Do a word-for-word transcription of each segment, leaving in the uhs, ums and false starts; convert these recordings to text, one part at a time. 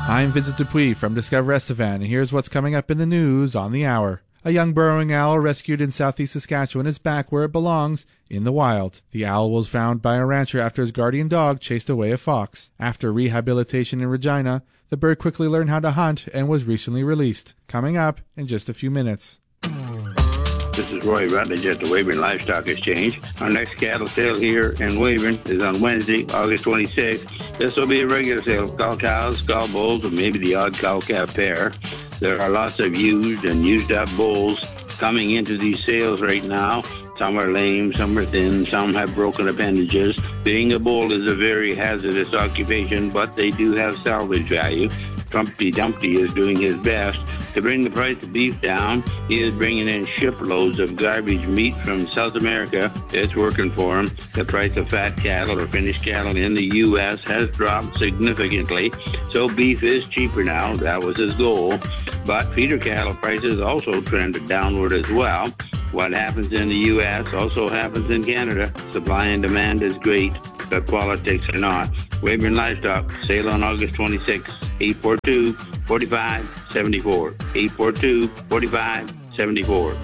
I'm Vincent Dupuis from Discover Estevan, and here's what's coming up in the news on the hour. A young burrowing owl rescued in southeast Saskatchewan is back where it belongs, in the wild. The owl was found by a rancher after his guardian dog chased away a fox. After rehabilitation in Regina, the bird quickly learned how to hunt and was recently released. Coming up in just a few minutes. This is Roy Rutledge at the Weyburn Livestock Exchange. Our next cattle sale here in Weyburn is on Wednesday, August twenty-sixth. This will be a regular sale of cull cows, cull bulls, and maybe the odd cow-calf pair. There are lots of used and used-up bulls coming into these sales right now. Some are lame, some are thin, some have broken appendages. Being a bull is a very hazardous occupation, but they do have salvage value. Trumpy Dumpty is doing his best to bring the price of beef down. He is bringing in shiploads of garbage meat from South America. It's working for him. The price of fat cattle or finished cattle in the U S has dropped significantly, so beef is cheaper now. That was his goal. But feeder cattle prices also trended downward as well. What happens in the U S also happens in Canada. Supply and demand is great, but politics are not. Weyburn Livestock, sale on August twenty-sixth, eight four two, four five seven four, eight four two, four five seven four.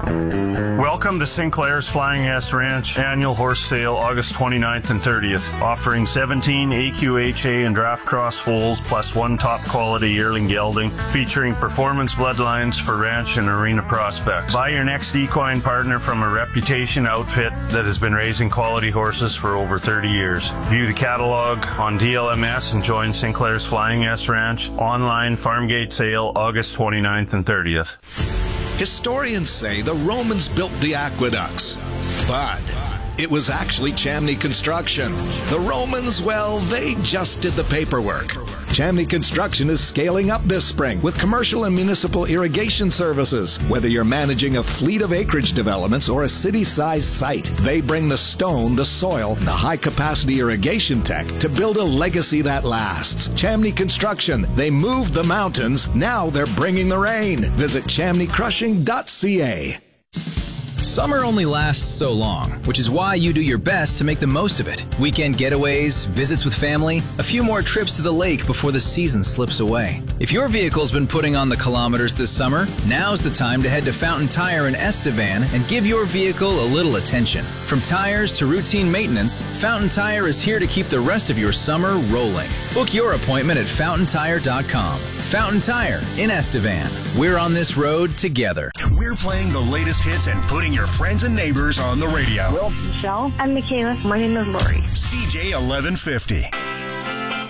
Welcome to Sinclair's Flying S Ranch annual horse sale August twenty-ninth and thirtieth, offering seventeen A Q H A and draft cross foals plus one top quality yearling gelding, featuring performance bloodlines for ranch and arena prospects. Buy your next equine partner from a reputation outfit that has been raising quality horses for over thirty years. View the catalog on D L M S and join Sinclair's Flying S Ranch online farmgate sale August twenty-ninth and thirtieth. Historians say the Romans built the aqueducts, but it was actually Chamney Construction. The Romans, well, they just did the paperwork. Chamney Construction is scaling up this spring with commercial and municipal irrigation services. Whether you're managing a fleet of acreage developments or a city-sized site, they bring the stone, the soil, and the high-capacity irrigation tech to build a legacy that lasts. Chamney Construction, they moved the mountains, now they're bringing the rain. Visit chamney crushing dot c a. Summer only lasts so long, which is why you do your best to make the most of it. Weekend getaways, visits with family, a few more trips to the lake before the season slips away. If your vehicle's been putting on the kilometers this summer, now's the time to head to Fountain Tire in Estevan and give your vehicle a little attention. From tires to routine maintenance, Fountain Tire is here to keep the rest of your summer rolling. Book your appointment at fountain tire dot com. Fountain Tire in Estevan. We're on this road together. We're playing the latest hits and putting your friends and neighbors on the radio. Well, Michelle. I'm Michaela. My name is Lori. C J eleven fifty.